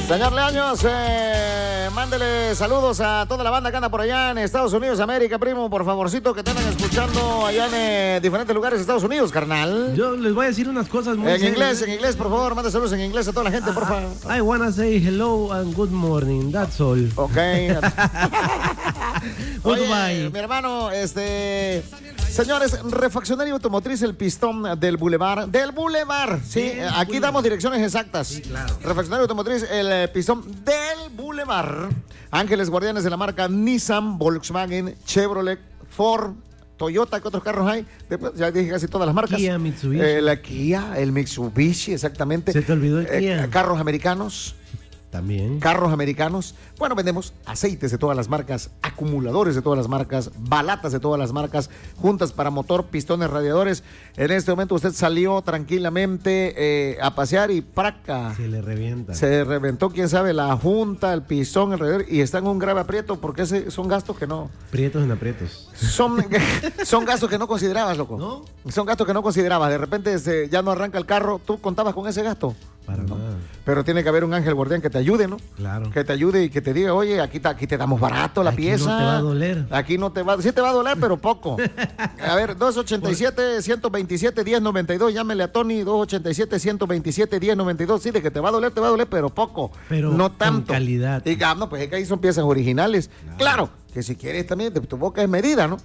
Señor Leaños, mándele saludos a toda la banda que anda por allá en Estados Unidos, América, primo, por favorcito, que te andan escuchando allá en diferentes lugares de Estados Unidos, carnal. Yo les voy a decir unas cosas muy serias. En inglés, por favor, manda saludos en inglés a toda la gente, por favor. I wanna say hello and good morning, that's all. Ok. Goodbye. Mi hermano, señores, Refaccionaria Automotriz El Pistón del Boulevard. Sí, aquí damos direcciones exactas. Sí, claro. Refaccionaria Automotriz El Pistón del Boulevard. Ángeles guardianes de la marca Nissan, Volkswagen, Chevrolet, Ford, Toyota. ¿Qué otros carros hay? Después, ya dije casi todas las marcas. Kia, Mitsubishi. La Kia, el Mitsubishi, exactamente. Se te olvidó el Kia. Carros americanos. También. Carros americanos. Bueno, vendemos aceites de todas las marcas, acumuladores de todas las marcas, balatas de todas las marcas, juntas para motor, pistones, radiadores. En este momento usted salió tranquilamente a pasear y ¡praca! Se le revienta. Se reventó, quién sabe, la junta, el pistón, el radiador, y está en un grave aprieto porque son gastos que no... Prietos en aprietos. Son gastos que no considerabas, loco. ¿No? Son gastos que no considerabas. De repente ya no arranca el carro. ¿Tú contabas con ese gasto? Para nada. Pero tiene que haber un ángel guardián que te ayude, ¿no? Claro. Que te ayude y que te diga, oye, aquí te damos barato la pieza. No te va a doler. Aquí no te va, sí te va a doler, pero poco. A ver, 287-127-1092, llámele a Tony, 287-127-1092. Sí, de que te va a doler, pero poco. Pero no tanto. Con calidad. Y no, pues es que ahí son piezas originales. Claro, que si quieres también, tu boca es medida, ¿no?